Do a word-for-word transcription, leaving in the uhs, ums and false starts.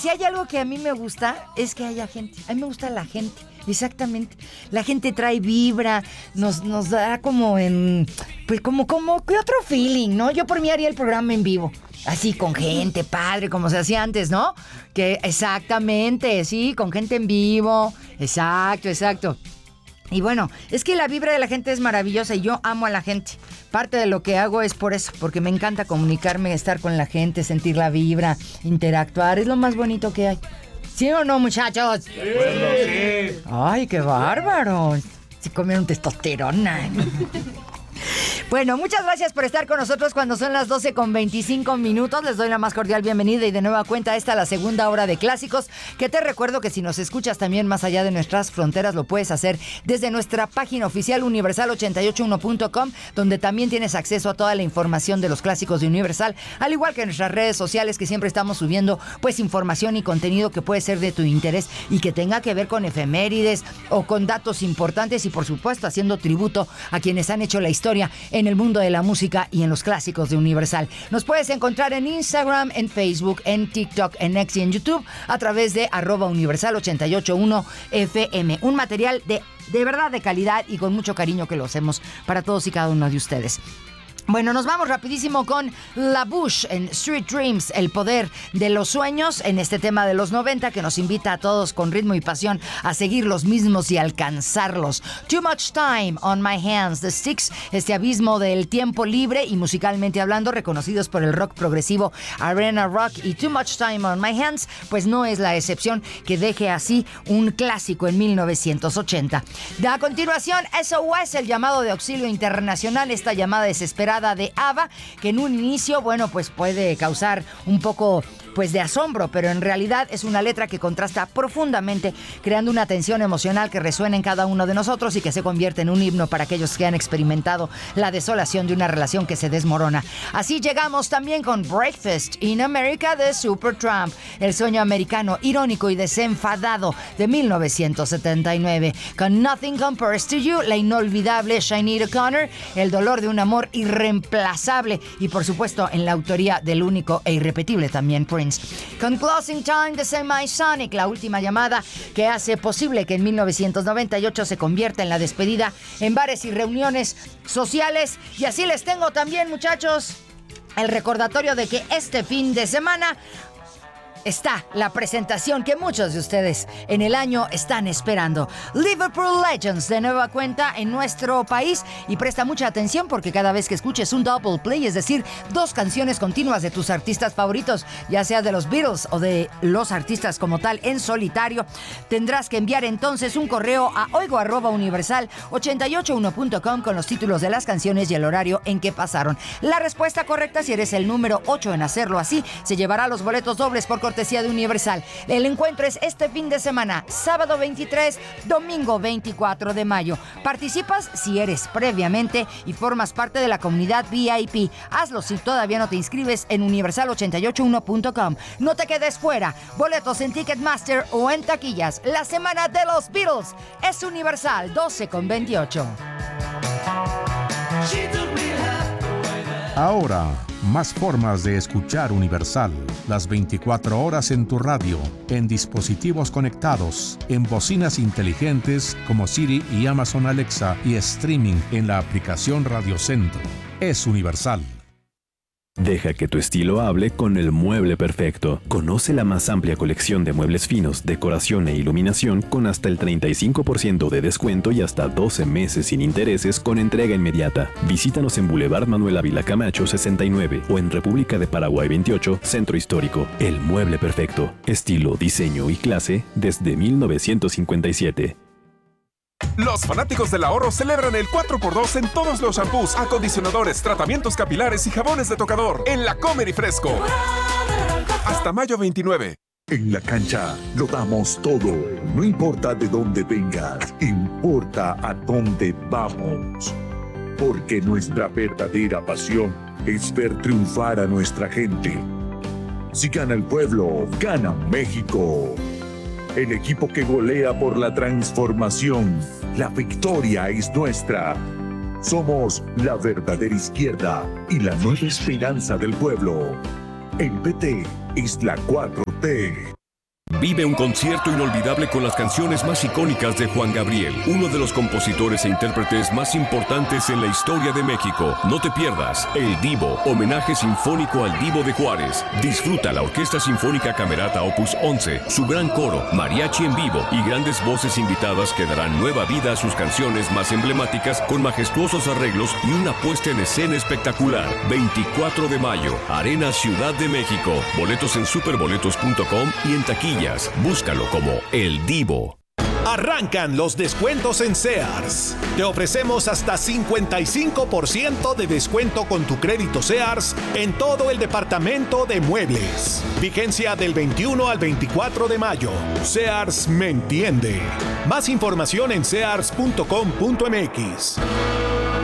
si hay algo que a mí me gusta, es que haya gente. A mí me gusta la gente. Exactamente. La gente trae vibra, nos, nos da como en... Pues como, como, ¿qué otro feeling, no? Yo por mí haría el programa en vivo. Así, con gente, padre, como se hacía antes, ¿no? Que exactamente, sí, con gente en vivo. Exacto, exacto. Y bueno, es que la vibra de la gente es maravillosa y yo amo a la gente. Parte de lo que hago es por eso, porque me encanta comunicarme, estar con la gente, sentir la vibra, interactuar. Es lo más bonito que hay. ¿Sí o no, muchachos? Sí. Bueno, sí. Ay, qué bárbaro. Se comieron testosterona. Bueno, muchas gracias por estar con nosotros cuando son las doce con veinticinco minutos. Les doy la más cordial bienvenida y de nueva cuenta esta la segunda hora de clásicos, que te recuerdo que si nos escuchas también más allá de nuestras fronteras lo puedes hacer desde nuestra página oficial universal ochenta y ocho uno punto com, donde también tienes acceso a toda la información de los clásicos de Universal, al igual que en nuestras redes sociales, que siempre estamos subiendo pues información y contenido que puede ser de tu interés y que tenga que ver con efemérides o con datos importantes y por supuesto haciendo tributo a quienes han hecho la historia en el mundo de la música y en los clásicos de Universal. Nos puedes encontrar en Instagram, en Facebook, en TikTok, en X y en YouTube a través de arroba universal ochenta y ocho uno F M. Un material de, de verdad de calidad y con mucho cariño que lo hacemos para todos y cada uno de ustedes. Bueno, nos vamos rapidísimo con La Bush en Street Dreams, el poder de los sueños, en este tema de los noventa que nos invita a todos con ritmo y pasión a seguir los mismos y alcanzarlos. Too Much Time on My Hands, The Styx, este abismo del tiempo libre y musicalmente hablando, reconocidos por el rock progresivo Arena Rock, y Too Much Time on My Hands, pues no es la excepción que deje así un clásico en mil novecientos ochenta. De a continuación, S O S, el llamado de auxilio internacional, esta llamada desesperada de ABBA, que en un inicio, bueno, pues puede causar un poco pues de asombro, pero en realidad es una letra que contrasta profundamente, creando una tensión emocional que resuena en cada uno de nosotros y que se convierte en un himno para aquellos que han experimentado la desolación de una relación que se desmorona. Así llegamos también con Breakfast in America de Supertramp, el sueño americano irónico y desenfadado de mil novecientos setenta y nueve. Con Nothing Compares to You, la inolvidable Sinéad O'Connor, el dolor de un amor irreemplazable y por supuesto en la autoría del único e irrepetible también Prince. Con Closing Time de Semisonic, la última llamada que hace posible que en mil novecientos noventa y ocho se convierta en la despedida en bares y reuniones sociales. Y así les tengo también, muchachos, el recordatorio de que este fin de semana está la presentación que muchos de ustedes en el año están esperando. Liverpool Legends, de nueva cuenta en nuestro país, y presta mucha atención porque cada vez que escuches un double play, es decir, dos canciones continuas de tus artistas favoritos, ya sea de los Beatles o de los artistas como tal en solitario, tendrás que enviar entonces un correo a oigo arroba universal ochenta y ocho uno punto com con los títulos de las canciones y el horario en que pasaron. La respuesta correcta, si eres el número ocho en hacerlo así, se llevará los boletos dobles por cortesía de Universal. El encuentro es este fin de semana, sábado veintitrés, domingo veinticuatro de mayo. Participas si eres previamente y formas parte de la comunidad V I P. Hazlo si todavía no te inscribes en universal ochenta y ocho uno punto com. No te quedes fuera. Boletos en Ticketmaster o en taquillas. La semana de los Beatles es Universal, doce con veintiocho. Ahora, más formas de escuchar Universal. Las veinticuatro horas en tu radio, en dispositivos conectados, en bocinas inteligentes como Siri y Amazon Alexa y streaming en la aplicación Radio Centro. Es Universal. Deja que tu estilo hable con el mueble perfecto. Conoce la más amplia colección de muebles finos, decoración e iluminación con hasta el treinta y cinco por ciento de descuento y hasta doce meses sin intereses con entrega inmediata. Visítanos en Boulevard Manuel Ávila Camacho sesenta y nueve o en República de Paraguay veintiocho, Centro Histórico. El mueble perfecto. Estilo, diseño y clase desde mil novecientos cincuenta y siete. Los fanáticos del ahorro celebran el cuatro por dos en todos los shampoos, acondicionadores, tratamientos capilares y jabones de tocador en La Comer y Fresco. Hasta mayo veintinueve. En la cancha lo damos todo. No importa de dónde vengas, importa a dónde vamos. Porque nuestra verdadera pasión es ver triunfar a nuestra gente. Si gana el pueblo, gana México. El equipo que golea por la transformación. La victoria es nuestra. Somos la verdadera izquierda y la nueva esperanza del pueblo. El P T es la cuatro T. Vive un concierto inolvidable con las canciones más icónicas de Juan Gabriel, uno de los compositores e intérpretes más importantes en la historia de México. No te pierdas El Divo, homenaje sinfónico al Divo de Juárez. Disfruta la Orquesta Sinfónica Camerata Opus once, su gran coro, mariachi en vivo y grandes voces invitadas que darán nueva vida a sus canciones más emblemáticas con majestuosos arreglos y una puesta en escena espectacular. veinticuatro de mayo, Arena Ciudad de México. Boletos en superboletos punto com y en taquillas. Búscalo como El Divo. Arrancan los descuentos en Sears. Te ofrecemos hasta cincuenta y cinco por ciento de descuento con tu crédito Sears en todo el departamento de muebles. Vigencia del veintiuno al veinticuatro de mayo. Sears me entiende. Más información en sears punto com punto m x.